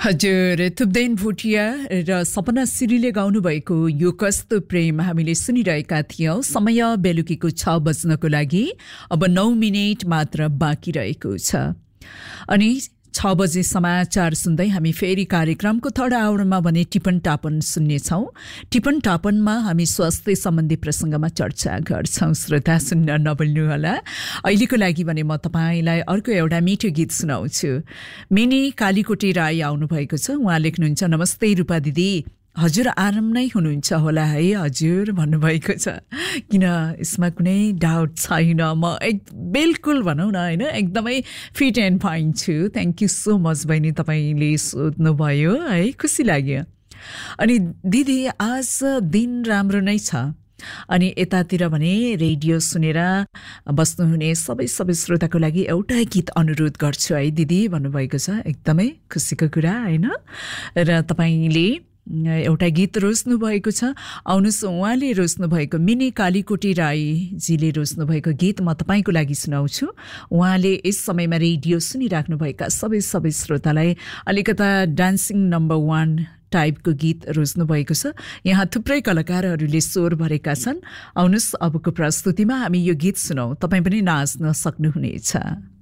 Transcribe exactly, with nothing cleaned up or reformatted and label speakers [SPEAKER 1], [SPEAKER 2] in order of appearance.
[SPEAKER 1] हजुर, थुप्देन भुटिया र सपना सिरीले गाउनुभएको यो कस्तो प्रेम हामीले सुनिरहेका थियौं। समय बेलुकीको छ बज्नको लागि अब नौ मिनेट मात्र बाँकी रहेको छ अनि छ बजे समाचार सुन्दै हामी फेरि कार्यक्रमको थर्ड आवरमा भने टिपन टापन सुन्नेछौं। टिपन टापनमा हामी स्वास्थ्य सम्बन्धी प्रसङ्गमा चर्चा गर्छौं। श्रोता सुन्न नभुल्नुहोला। अहिलेको लागि भने म तपाईलाई अर्को एउटा मिठो गीत सुनाउँछु। मिनी कालीकोटी राई आउनुभएको छ। उहाँ लेख्नुहुन्छ, नमस्ते रूपा दिदी, हजुर आराम नै हुनुहुन्छ होला है हजुर भन्नुभएको छ। किन यसमा कुनै डाउट छैन, म एक बिल्कुल भनौँ न होइन एकदमै फिट एन्ड फाइन छु। थ्याङ्क यू सो मच बहिनी, तपाईँले सोध्नुभयो है, खुसी लाग्यो। अनि दिदी आज दिन राम्रो नै छ अनि यतातिर भने रेडियो सुनेर बस्नुहुने सबै सबै श्रोताको लागि एउटा गीत अनुरोध गर्छु है दिदी भन्नुभएको छ। एकदमै खुसीको कुरा होइन। र तपाईँले एउटा गीत रोज्नु भएको छ। आउनुहोस्, उहाँले रोज्नु भएको मिनी कालीकोटी राईजीले रोज्नु भएको गीत म तपाईँको लागि सुनाउँछु। उहाँले यस समयमा रेडियो सुनिराख्नुभएका सबै सबै श्रोतालाई अलिकता डान्सिङ नम्बर वान टाइपको गीत रोज्नु भएको छ। यहाँ थुप्रै कलाकारहरूले स्वर भरेका छन्। आउनुहोस्, अबको प्रस्तुतिमा हामी यो गीत सुनौँ, तपाईँ पनि नाच्न सक्नुहुनेछ।